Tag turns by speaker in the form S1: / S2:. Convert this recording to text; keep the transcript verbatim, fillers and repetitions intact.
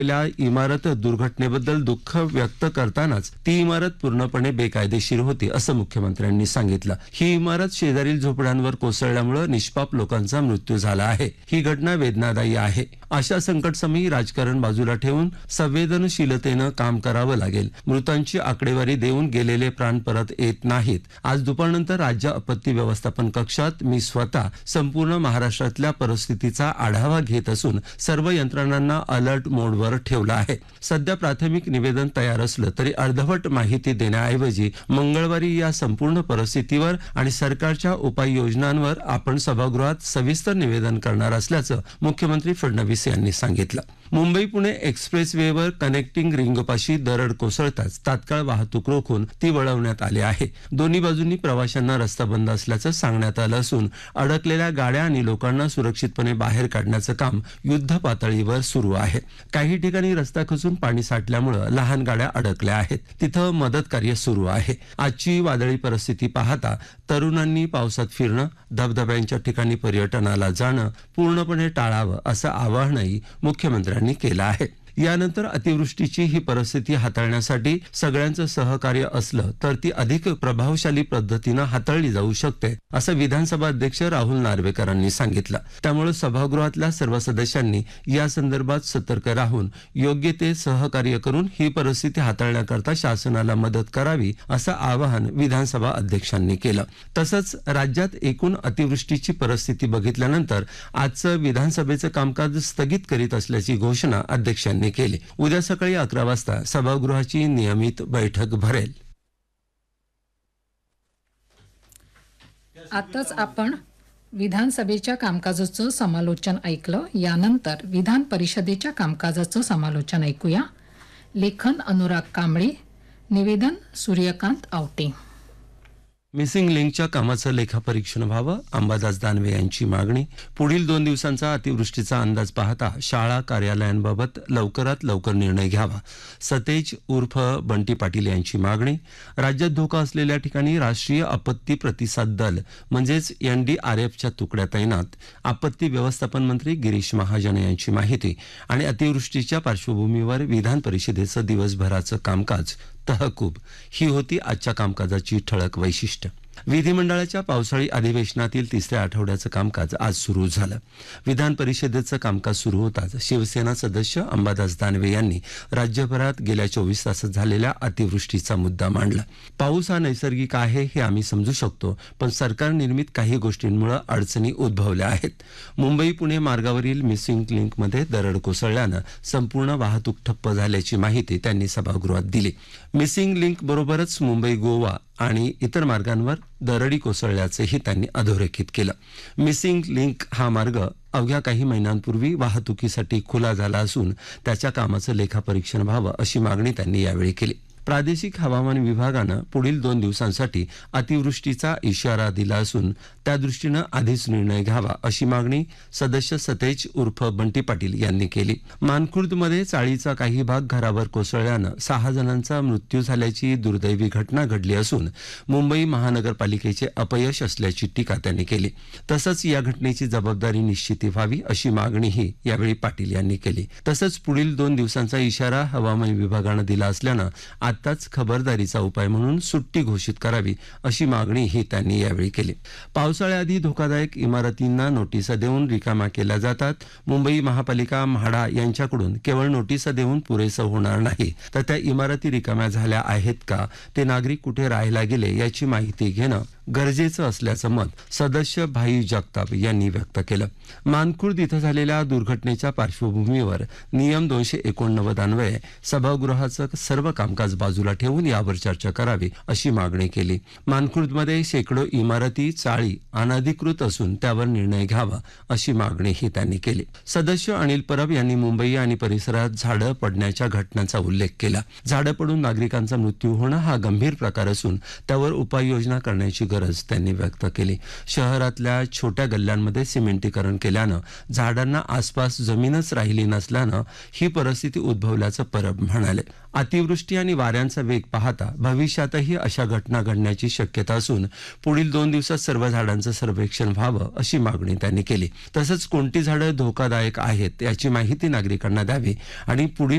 S1: ल्या इमारत दुर्घटनेबद्दल दुःख व्यक्त करतानाच ती इमारत पूर्णपणे बेकायदेशीर होती असं मुख्यमंत्र्यांनी सांगितलं। ही इमारत शेजारील झोपड्यांवर कोसळल्यामुळे निष्पाप लोकांचा मृत्यू झाला आहे। ही घटना वेदनादायी आहे। अशा संकटसमयी राजकारण बाजूला ठेवून संवेदनशीलतेनं काम करावं लागेल। मृतांची आकडेवारी देऊन गेलेले प्राण परत येत नाहीत। आज दुपारनंतर राज्य आपत्ती व्यवस्थापन कक्षात मी स्वतः संपूर्ण महाराष्ट्रातल्या परिस्थितीचा आढावा घेत असून सर्व यंत्रणांना अलर्ट मोडवर ठेवला आहे। सध्या प्राथमिक निवेदन तयार असलं तरी अर्धवट माहिती देण्याऐवजी मंगळवारी या संपूर्ण परिस्थितीवर आणि सरकारच्या उपाययोजनांवर आपण सभागृहात सविस्तर निवेदन करणार असल्याचं मुख्यमंत्री फडणवीस यांनी सांगितलं। मुंबई पुणे एक्सप्रेस वेवर कनेक्टिंग रिंगपाशी दरड कोसळताच तात्काळ वाहतूक रोखून ती वळवण्यात आली आहे। दोन्ही बाजूंनी प्रवाशांना रस्ता बंद असल्याचं सांगण्यात आलं असून अडकलेल्या गाड्या आणि लोकांना सुरक्षितपणे बाहेर काढण्याचं काम युद्ध पातळीवर सुरू आहे। काही ठिकाणी रस्ता खचून पाणी साठल्यामुळे लहान गाड्या अडकल्या आहेत, तिथं मदत कार्य सुरू आहे। आजची वादळी परिस्थिती पाहता तरुणांनी पावसात फिरणं, धबधब्यांच्या ठिकाणी पर्यटनाला जाणं पूर्णपणे टाळावं असं आवाहनही मुख्यमंत्र्यांनी केलं आहे। यानंतर अतिवृष्टीची ही परिस्थिती हाताळण्यासाठी सगळ्यांचं सहकार्य असलं तर ती अधिक प्रभावशाली पद्धतीनं हाताळली जाऊ शकते असं विधानसभा अध्यक्ष राहुल नार्वेकरांनी सांगितलं। त्यामुळे सभागृहातल्या सर्व सदस्यांनी या संदर्भात सतर्क राहून योग्य ते सहकार्य करून ही परिस्थिती हाताळण्याकरता शासनाला मदत करावी असं आवाहन विधानसभा अध्यक्षांनी केलं। तसंच राज्यात एकूण अतिवृष्टीची परिस्थिती बघितल्यानंतर आजचं विधानसभेचं कामकाज स्थगित करीत असल्याची घोषणा अध्यक्षांनी केली। उद्या सकाळी अकरा वाजता सभागृहाची नियमित बैठक भरेल।
S2: आताच आपण विधानसभेच्या कामकाजाचं समालोचन ऐकलं। यानंतर विधान परिषदेच्या कामकाजाचं समालोचन ऐकूया। लेखन अनुराग कांबळे, निवेदन सूर्यकांत आवटे।
S1: मिसिंग लिंकच्या कामाचं लेखापरीक्षण व्हावं, अंबादास दानवे यांची मागणी। पुढील दोन दिवसांचा अतिवृष्टीचा अंदाज पाहता शाळा कार्यालयांबाबत लवकरात लवकर निर्णय घ्यावा, सतेज उर्फ बंटी पाटील यांची मागणी। राज्यात धोका असलेल्या ठिकाणी राष्ट्रीय आपत्ती प्रतिसाद दल म्हणजेच एन डी आर एफच्या तुकड्या तैनात। आपत्ती व्यवस्थापन मंत्री गिरीश महाजन यांची माहिती। आणि अतिवृष्टीच्या पार्श्वभूमीवर विधान परिषदेचं दिवसभराचं कामकाज तहकूब। ही होती आजच्या कामकाजाची ठळक वैशिष्ट्य। विधिमंडळाच्या पावसाळी अधिवेशनातील तिसऱ्या आठवड्याचं कामकाज आज सुरू झालं। विधान परिषदेचं कामकाज सुरू होताच शिवसेना सदस्य अंबादास दानवे यांनी राज्यभरात गेल्या चोवीस तासात झालेल्या अतिवृष्टीचा मुद्दा मांडला। पाऊस हा नैसर्गिक आहे हे आम्ही समजू शकतो, पण सरकार निर्मित काही गोष्टींमुळे अडचणी उद्भवल्या आहेत। मुंबई पुणे मार्गावरील मिसिंग लिंकमध्ये दरड कोसळल्यानं संपूर्ण वाहतूक ठप्प झाल्याची माहिती त्यांनी सभागृहात दिली। मिसिंग लिंक बरोबरच मुंबई गोवा आणि इतर मार्गांवर दरडी कोसळल्याचेही त्यांनी अधोरेखित केलं। मिसिंग लिंक हा मार्ग अवघ्या काही महिन्यांपूर्वी वाहतुकीसाठी खुला झाला असून त्याच्या कामाचं लेखापरीक्षण व्हावं अशी मागणी त्यांनी यावेळी केली। प्रादेशिक हवामान विभागानं पुढील दोन दिवसांसाठी अतिवृष्टीचा इशारा दिला असून त्या दृष्टीनं आधीच निर्णय घ्यावा अशी मागणी सदस्य सतेज उर्फ बंटी पाटील यांनी केली। मानखुर्दमध्ये चाळीचा काही भाग घरावर कोसळल्यानं सहा जणांचा मृत्यू झाल्याची दुर्दैवी घटना घडली असून मुंबई महानगरपालिकेचे अपयश असल्याची टीका त्यांनी केली। तसंच या घटनेची जबाबदारी निश्चिती व्हावी अशी मागणीही यावेळी पाटील यांनी केली। तसंच पुढील दोन दिवसांचा इशारा हवामान विभागानं दिला असल्यानं आताच खबरदारीचा उपाय म्हणून सुट्टी घोषित करावी अशी मागणीही त्यांनी यावेळी केली। पावसाळ्याआधी धोकादायक इमारतींना नोटिसा देऊन रिकामा केल्या जातात। मुंबई महापालिका म्हाडा यांच्याकडून केवळ नोटिसा देऊन पुरेसं होणार नाही, तर त्या इमारती रिकाम्या झाल्या आहेत का, ते नागरिक कुठे राहायला गेले याची माहिती घेणं गरजेचं असल्याचं मत सदस्य भाई जगताप यांनी व्यक्त केलं। मानखुर्द इथं झालेल्या दुर्घटनेच्या पार्श्वभूमीवर नियम दोनशे एकोणनव्वद अन्वये सभागृहाचं सर्व कामकाज बाजूला ठेवून यावर चर्चा करावी अशी मागणी केली। मानखुर्दमध्ये शेकडो इमारती चाळी अनधिकृत असून त्यावर निर्णय घ्यावा अशी मागणीही त्यांनी केली। सदस्य अनिल परब यांनी मुंबई आणि परिसरात झाडं पडण्याच्या घटनांचा उल्लेख केला। झाडं पडून नागरिकांचा मृत्यू होणं हा गंभीर प्रकार असून त्यावर उपाययोजना करण्याची गरज गरज त्यांनी व्यक्त केली. शहरातल्या छोट्या गल्ल्यांमध्ये सिमेंटीकरण केल्यानं झाडांना आसपास जमीनच राहिली नसल्यानं ही परिस्थिती उद्भवल्याचं परब म्हणाले. अतिवृष्टी आणि वाऱ्यांचा वेग पाहता भविष्यातही अशा घटना घडण्याची शक्यता असून पुढील दोन दिवसात सर्व झाडांचं सर्वेक्षण व्हावं अशी मागणी त्यांनी केली. तसंच कोणती झाडं धोकादायक आहेत याची माहिती नागरिकांना द्यावी आणि पुढील